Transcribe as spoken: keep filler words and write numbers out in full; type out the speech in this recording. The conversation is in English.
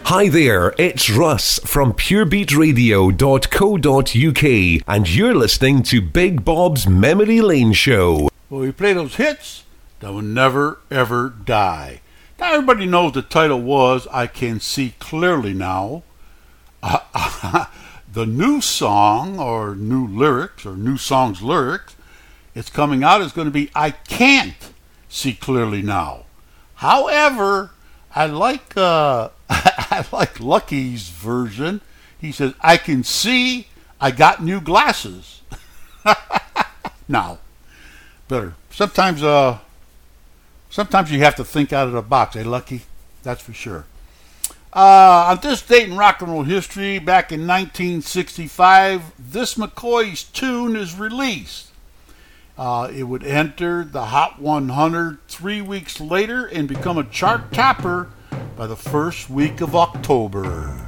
Hi there, it's Russ from pure beat radio dot co dot uk, and you're listening to Big Bob's Memory Lane Show. Well, we play those hits that will never, ever die. Now, everybody knows the title was I Can See Clearly Now. Uh, the new song, or new lyrics, or new song's lyrics, it's coming out is going to be I Can't See Clearly Now. However, I like uh, I like Lucky's version. He says, I can see I got new glasses. Now, better. Sometimes uh, sometimes you have to think out of the box, eh, Lucky? That's for sure. Uh, on this date in rock and roll history, back in nineteen sixty-five, this McCoy's tune is released. Uh, it would enter the Hot one hundred three weeks later and become a chart topper by the first week of October.